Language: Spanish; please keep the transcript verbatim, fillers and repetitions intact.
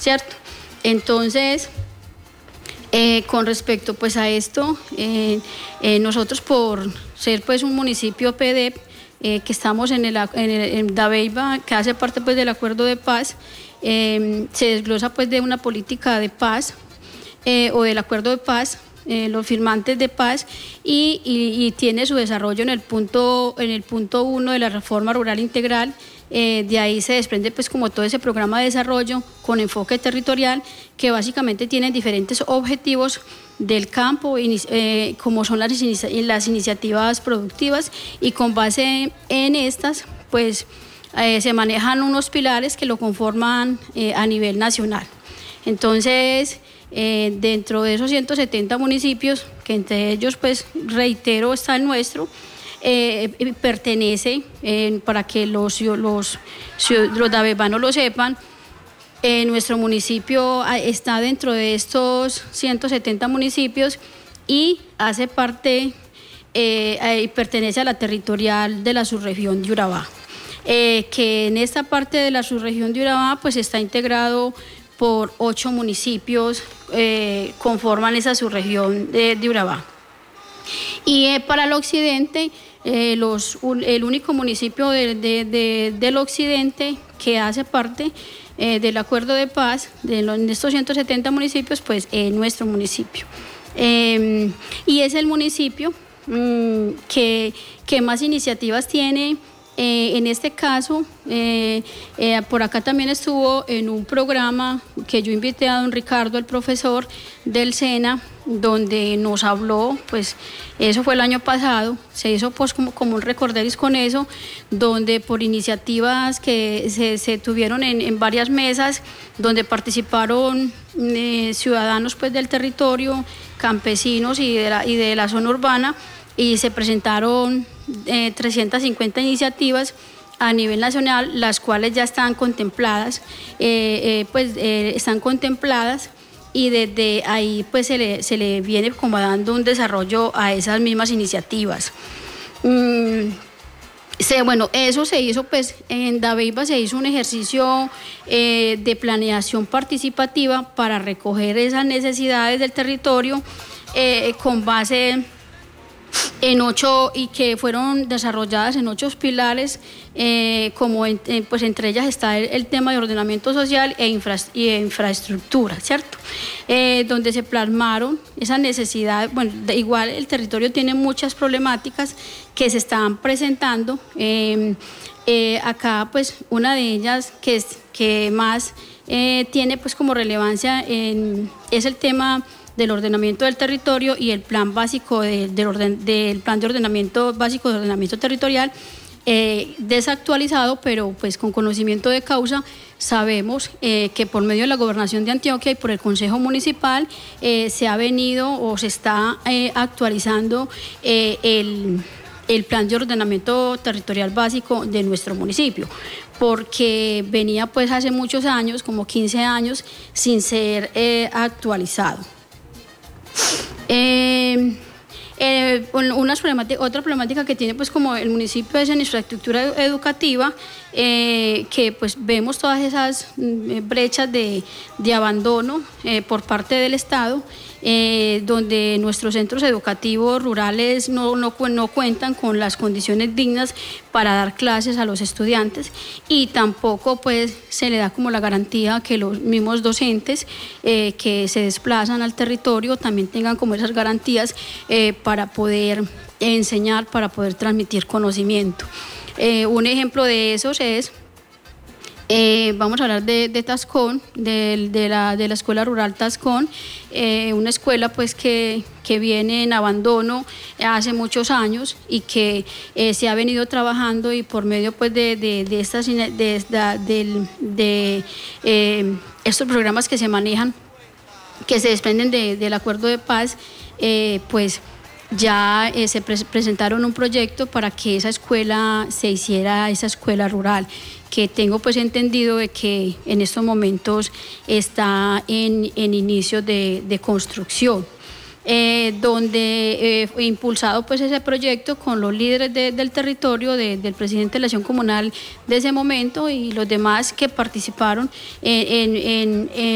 ¿cierto? Entonces, eh, con respecto pues a esto, eh, eh, nosotros por ser pues un municipio P D E P, eh, que estamos en, el, en, el, en Dabeiba, que hace parte pues del acuerdo de paz, eh, se desglosa pues de una política de paz eh, o del acuerdo de paz, Eh, los firmantes de paz y, y, y tiene su desarrollo en el punto en el punto uno de la reforma rural integral. Eh, de ahí se desprende pues como todo ese programa de desarrollo con enfoque territorial que básicamente tiene diferentes objetivos del campo, eh, como son las, las iniciativas productivas, y con base en estas pues eh, se manejan unos pilares que lo conforman eh, a nivel nacional. Entonces, Eh, dentro de esos ciento setenta municipios, que entre ellos, pues reitero, está el nuestro, eh, pertenece, eh, para que los, los, los dabeibanos lo sepan, eh, nuestro municipio está dentro de estos ciento setenta municipios y hace parte, eh, y pertenece a la territorial de la subregión de Urabá, eh, que en esta parte de la subregión de Urabá pues está integrado por ocho municipios eh, conforman esa subregión de, de Urabá. Y eh, para el occidente, eh, los, un, el único municipio de, de, de, del occidente que hace parte eh, del acuerdo de paz de, los, de estos ciento setenta municipios, pues es eh, nuestro municipio. Eh, y es el municipio mmm, que, que más iniciativas tiene. Eh, en este caso, eh, eh, por acá también estuvo en un programa que yo invité a don Ricardo, el profesor del SENA, donde nos habló, pues eso fue el año pasado, se hizo pues como, como un recorderis con eso, donde por iniciativas que se, se tuvieron en, en varias mesas, donde participaron eh, ciudadanos pues del territorio, campesinos y de la, y de la zona urbana, y se presentaron eh, trescientas cincuenta iniciativas a nivel nacional, las cuales ya están contempladas, eh, eh, pues eh, están contempladas y desde ahí pues se le, se le viene como dando un desarrollo a esas mismas iniciativas. Mm, se, bueno, eso se hizo pues en Dabeiba, se hizo un ejercicio eh, de planeación participativa para recoger esas necesidades del territorio eh, con base en ocho y que fueron desarrolladas en ocho pilares, eh, como en, eh, pues entre ellas está el, el tema de ordenamiento social e, infra, y e infraestructura, ¿cierto? Eh, donde se plasmaron esas necesidades. Bueno, de, igual el territorio tiene muchas problemáticas que se están presentando. Eh, eh, acá pues una de ellas que, es, que más eh, tiene pues como relevancia en, es el tema del ordenamiento del territorio y el plan básico de, del, orden, del plan de ordenamiento básico de ordenamiento territorial, eh, desactualizado, pero pues con conocimiento de causa. Sabemos eh, que por medio de la Gobernación de Antioquia y por el Consejo Municipal eh, se ha venido o se está eh, actualizando eh, el, el plan de ordenamiento territorial básico de nuestro municipio, porque venía pues hace muchos años, como quince años, sin ser eh, actualizado. Eh, eh, una problemática, otra problemática que tiene pues como el municipio es en infraestructura educativa, eh, que pues vemos todas esas brechas de, de abandono eh, por parte del Estado, eh, donde nuestros centros educativos rurales no, no, no cuentan con las condiciones dignas para dar clases a los estudiantes, y tampoco pues se le da como la garantía que los mismos docentes eh, que se desplazan al territorio también tengan como esas garantías eh, para poder enseñar, para poder transmitir conocimiento. Eh, un ejemplo de esos es, eh, vamos a hablar de, de Tascón, de, de, la, de la Escuela Rural Tascón, eh, una escuela pues que, que viene en abandono hace muchos años y que eh, se ha venido trabajando, y por medio pues de, de, de, estas, de, de, de, de eh, estos programas que se manejan, que se desprenden de, del acuerdo de paz, eh, pues ya eh, se pre presentaron un proyecto para que esa escuela se hiciera, esa escuela rural, que tengo pues entendido de que en estos momentos está en, en inicio de, de construcción. Eh, donde eh, fue impulsado pues ese proyecto con los líderes de, del territorio, de, del presidente de la acción comunal de ese momento y los demás que participaron en, en, en, en